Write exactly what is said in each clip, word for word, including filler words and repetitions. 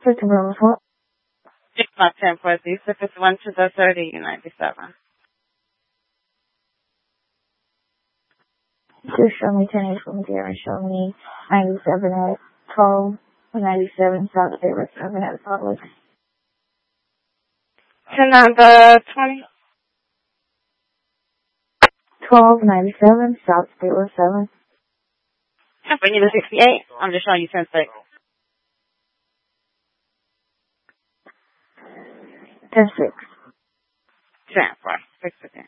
Fifteen Bravo what? It's not ten for these. If it's one to the thirty, ninety-seven. Just show me ten eight from there and show me ninety-seven at twelve, ninety-seven South Zero seven at Public. ten on the twenty. twelve ninety-seven South Zero seven. ten for you to sixty-eight. I'm just showing you ten six. ten six. ten for six again.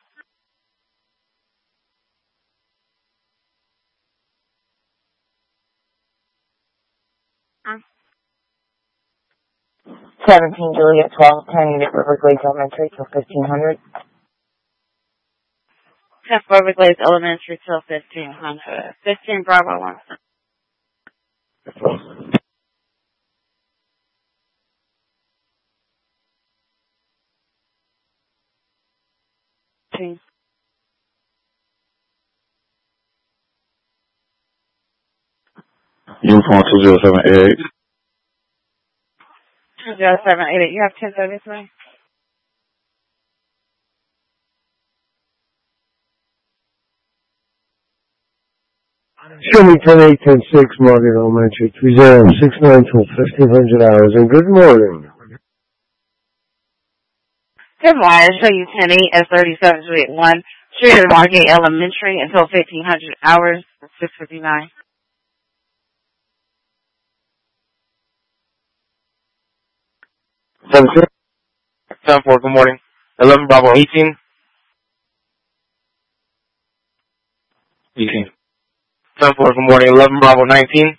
seventeen Juliet twelve ten Unit Riverglades Elementary till fifteen hundred. ten for Riverglades Elementary till fifteen hundred. fifteen Bravo one. fifteen. Uniform two zero seven eight eight. two zero seven eight eight. You have ten thirty-three? Show me ten eight ten six Market Elementary, three zero six nine till fifteen hundred hours, and good morning. Good morning. I'll show you ten eight at thirty-seven Street one. Street at Margate Elementary until fifteen hundred hours, six fifty-nine. seven six. seven four, good morning. eleven Bravo eighteen. eighteen. seven four, good morning. eleven Bravo nineteen.